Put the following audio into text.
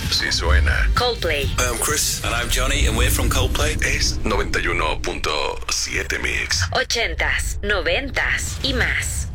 Sí suena. Coldplay. Hi, I'm Chris. And I'm Johnny, and we're from Coldplay. Es 91.7 Mix. 80s, 90s y más.